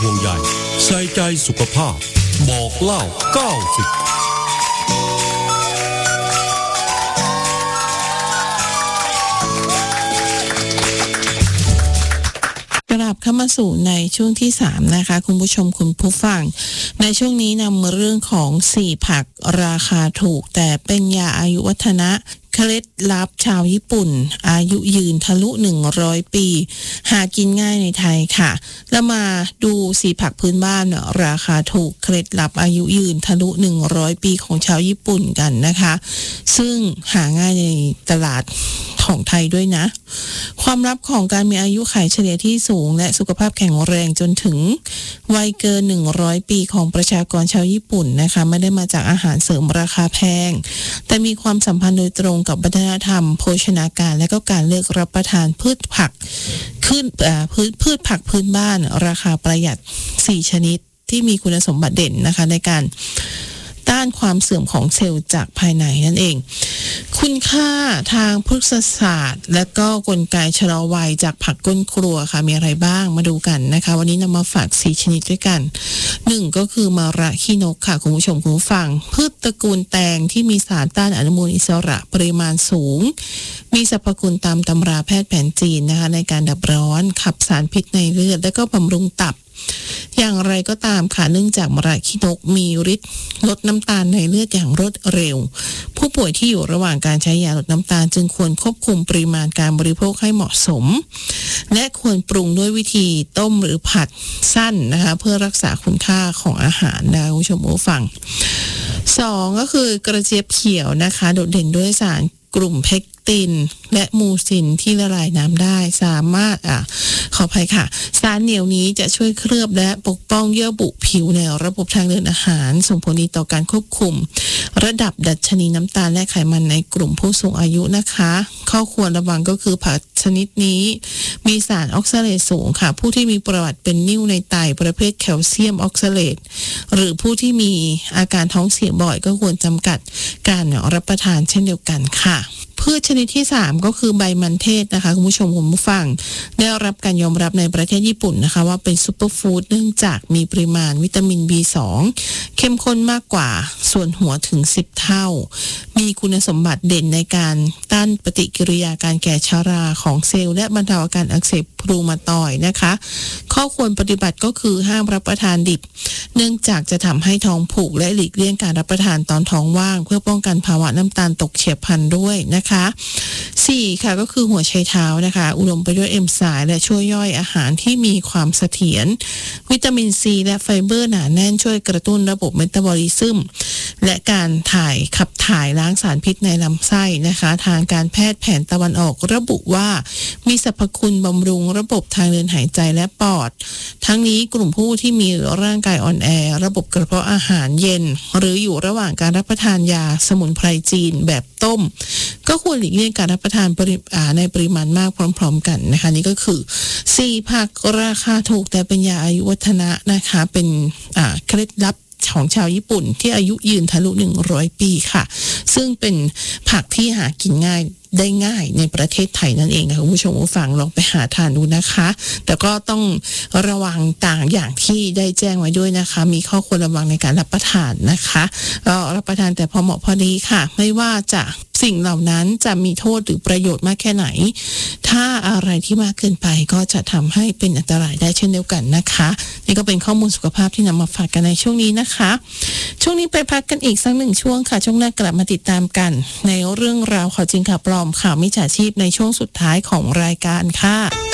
ห่วงใยใส่ใจสุขภาพบอกเล่า90 กลับเข้ามาสู่ในช่วงที่3นะคะคุณผู้ชมคุณผู้ฟังในช่วงนี้นำเรื่องของ4ผักราคาถูกแต่เป็นยาอายุวัฒนะเคล็ดลับชาวญี่ปุ่นอายุยืนทะลุ100ปีหากินง่ายในไทยค่ะแล้วมาดู4ผักพื้นบ้านราคาถูกเคล็ดลับอายุยืนทะลุ100ปีของชาวญี่ปุ่นกันนะคะซึ่งหาง่ายในตลาดของไทยด้วยนะความลับของการมีอายุขัยเฉลี่ยที่สูงและสุขภาพแข็งแรงจนถึงวัยเกิน100ปีของประชากรชาวญี่ปุ่นนะคะไม่ได้มาจากอาหารเสริมราคาแพงแต่มีความสัมพันธ์โดยตรงกับวัฒนธรรมโภชนาการและก็การเลือกรับประทานพืชผักพื้นบ้านราคาประหยัด4ชนิดที่มีคุณสมบัติเด่นนะคะในการต้านความเสื่อมของเซลล์จากภายในนั่นเองคุณค่าทางพฤกษศาสตร์และก็กลไกชะลอวัยจากผักก้นครัวค่ะมีอะไรบ้างมาดูกันนะคะวันนี้นำมาฝาก4ชนิดด้วยกัน1ก็คือมะระขี้นกค่ะคุณผู้ชมคุณผู้ฟังพืชตระกูลแตงที่มีสารต้านอนุมูลอิสระปริมาณสูงมีสรรพคุณตามตำราแพทย์แผนจีนนะคะในการดับร้อนขับสารพิษในเลือดและก็บำรุงตับอย่างไรก็ตามค่ะเนื่องจากมะระขี้นกมีฤทธิ์ลดน้ำตาลในเลือดอย่างรวดเร็วผู้ป่วยที่อยู่ระหว่างการใช้ยาลดน้ำตาลจึงควรควบคุมปริมาณการบริโภคให้เหมาะสมและควรปรุงด้วยวิธีต้มหรือผัดสั้นนะคะเพื่อรักษาคุณค่าของอาหารนะคุณผู้ชมผู้ฟัง2ก็คือกระเจี๊ยบเขียวนะคะโดดเด่นด้วยสารกลุ่มเพกตินและมูซินที่ละลายน้ำได้สามารถขออภัยค่ะสารเหนียวนี้จะช่วยเคลือบและปกป้องเยื่อบุผิวในระบบทางเดินอาหารส่งผลดีต่อการควบคุมระดับดัชนีน้ำตาลและไขมันในกลุ่มผู้สูงอายุนะคะข้อควรระวังก็คือผักชนิดนี้มีสารออกซาเลตสูงค่ะผู้ที่มีประวัติเป็นนิ่วในไตประเภทแคลเซียมออกซาเลตหรือผู้ที่มีอาการท้องเสียบ่อยก็ควรจำกัดการรับประทานเช่นเดียวกันค่ะพืชชนิดที่3ก็คือใบมันเทศนะคะคุณผู้ชมคุณผู้ฟังได้รับการยอมรับในประเทศญี่ปุ่นนะคะว่าเป็นซุปเปอร์ฟู้ดเนื่องจากมีปริมาณวิตามิน B2 เข้มข้นมากกว่าส่วนหัวถึง10เท่ามีคุณสมบัติเด่นในการต้านปฏิกิริยาการแก่ชราของเซลล์และบรรเทาอาการอักเสบรูมาตอยด์นะคะข้อควรปฏิบัติก็คือห้ามรับประทานดิบเนื่องจากจะทำให้ท้องผูกและหลีกเลี่ยงการรับประทานตอนท้องว่างเพื่อป้องกันภาวะน้ำตาลตกเฉียบพลันด้วยนะคะ4ค่ะก็คือหัวไชเท้านะคะอุดมไปด้วยเอนไซม์และช่วยย่อยอาหารที่มีความเสถียรวิตามินซีและไฟเบอร์หนาแน่นช่วยกระตุ้นระบบเมตาบอลิซึมและการขับถ่ายล้างสารพิษในลำไส้นะคะทางการแพทย์แผนตะวันออกระบุว่ามีสรรพคุณบำรุงระบบทางเดินหายใจและปอดทั้งนี้กลุ่มผู้ที่มีร่างกายอ่อนแอระบบกระเพาะอาหารเย็นหรืออยู่ระหว่างการรับประทานยาสมุนไพรจีนแบบต้มก็ควรหลีกเลี่ยงการรับประทานในปริมาณมากพร้อมๆกันนะคะนี่ก็คือ4ผักราคาถูกแต่เป็นยาอายุวัฒนะนะคะเป็นเคล็ดลับของชาวญี่ปุ่นที่อายุยืนทะลุ100ปีค่ะซึ่งเป็นผักที่หากินง่ายได้ง่ายในประเทศไทยนั่นเองนะคุณผู้ชมผู้ฟังลองไปหาทานดูนะคะแต่ก็ต้องระวังต่างอย่างที่ได้แจ้งไว้ด้วยนะคะมีข้อควรระวังในการรับประทานนะคะก็รับประทานแต่พอเหมาะพอดีค่ะไม่ว่าจะสิ่งเหล่านั้นจะมีโทษหรือประโยชน์มากแค่ไหนถ้าอะไรที่มากเกินไปก็จะทำให้เป็นอันตรายได้เช่นเดียวกันนะคะนี่ก็เป็นข้อมูลสุขภาพที่นำมาฝากกันในช่วงนี้นะคะช่วงนี้ไปพักกันอีกสัก1ช่วงค่ะช่วงหน้ากลับมาติดตามกันในเรื่องราวข่าวจริงข่าวปลอมข่าวมิจฉาชีพในช่วงสุดท้ายของรายการค่ะ